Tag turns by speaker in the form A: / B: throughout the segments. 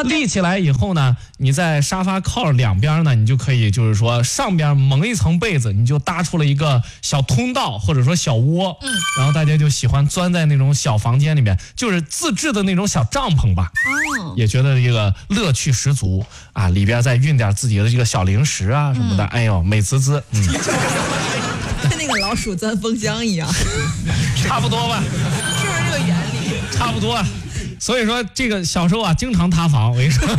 A: 立起来以后呢，你在沙发靠两边呢，你就可以就是说上边蒙一层被子，你就搭出了一个小通道或者说小窝，然后大家就喜欢钻在那种小房间里面，就是自制的那种小帐篷吧，也觉得这个乐趣十足啊，里边再运点自己的这个小零食啊什么的，哎呦美滋滋，
B: 跟那个老鼠钻蜂箱一样，
A: 差不多吧，
B: 是不是这个原理？
A: 差不多。所以说这个小时候啊，经常塌房，我跟你说。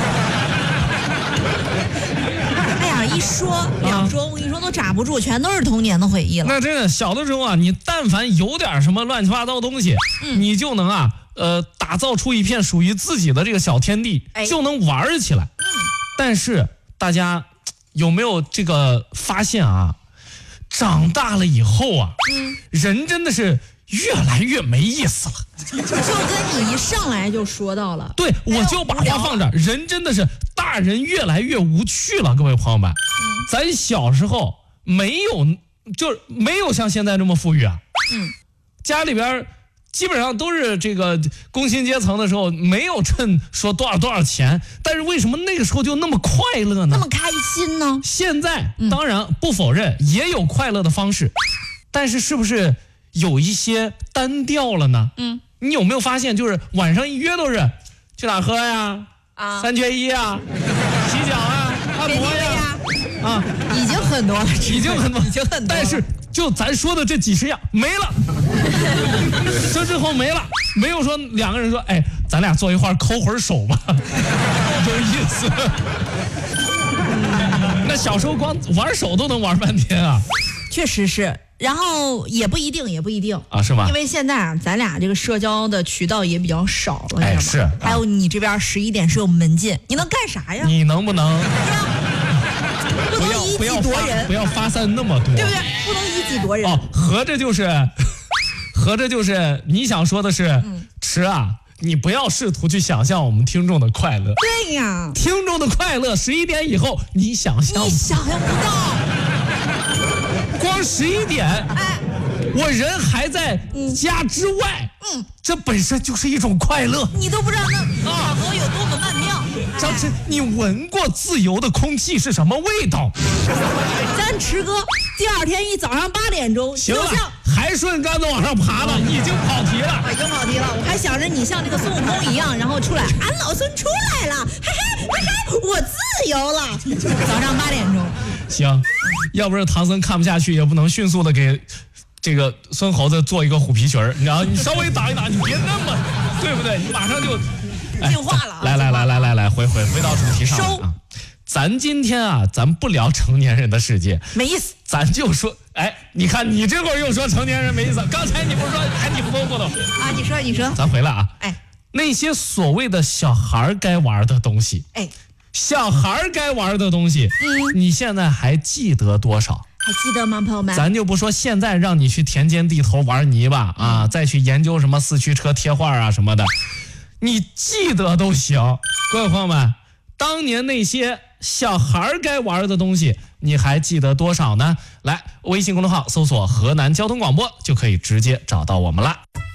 B: 哎呀，一说两说，我跟你说都扎不住，全都是童年的回忆了。
A: 那真的小的时候啊，你但凡有点什么乱七八糟东西，你就能啊，打造出一片属于自己的这个小天地，就能玩起来。但是大家有没有这个发现啊？长大了以后啊，人真的是越来越没意思了。
B: 就跟你一上来就说到了，
A: 对，我就把它放这儿。人真的是大人越来越无趣了，各位朋友们。咱小时候没有像现在这么富裕啊。家里边基本上都是这个工薪阶层的时候，没有趁说多少钱，但是为什么那个时候就那么快乐呢？
B: 那么开心呢？
A: 现在当然不否认也有快乐的方式，但是是不是有一些单调了呢？你有没有发现，就是晚上一约都是去哪喝呀？3缺1啊，洗脚啊，按摩呀，
B: 已经很多了，
A: 已经很多，但是就咱说的这几十样没了，这之后没了，没有说两个人说，哎，咱俩坐一块抠会儿手吧，有意思。那小时候光玩手都能玩半天啊，
B: 确实是。然后也不一定
A: 啊，是吗？
B: 因为现在啊，咱俩这个社交的渠道也比较少了，
A: 哎，是。
B: 还有你这边11点是有门禁，你能干啥呀？
A: 你能不能？
B: 不能以己夺人，
A: 不要发散那么多，
B: 对不对？不能以己夺人。
A: 哦，合着就是你想说的是，迟啊，你不要试图去想象我们听众的快乐。
B: 对呀，
A: 听众的快乐11点以后，你想象不
B: 到。
A: 光11点，我人还在家之外，这本身就是一种快乐。
B: 你都不知道那场合有多么曼妙。
A: 张弛，你闻过自由的空气是什么味道？
B: 咱迟哥第二天一早上8点钟，
A: 行了，还顺杆子往上爬了，已经跑题了。
B: 已经跑题了，我还想着你像这个孙悟空一样，然后出来，俺老孙出来了，嘿嘿嘿嘿，我自由了。早上8点钟。
A: 行，要不是唐僧看不下去，也不能迅速的给这个孙猴子做一个虎皮裙儿，你知道，你稍微打一打，你别那么，对不对？你马上就
B: 进化了。
A: 来，回到主题上啊。咱今天啊，咱不聊成年人的世界，
B: 没意思。
A: 咱就说，哎，你看你这会儿又说成年人没意思，刚才你不是说还挺丰富的
B: 啊？你说，
A: 咱回来啊。那些所谓的小孩该玩的东西，小孩该玩的东西，你现在还记得多少？
B: 还记得吗，朋友们？
A: 咱就不说现在让你去田间地头玩泥巴啊，再去研究什么4驱车贴画啊什么的，你记得都行。各位朋友们，当年那些小孩该玩的东西，你还记得多少呢？来，微信公众号搜索河南交通广播就可以直接找到我们了。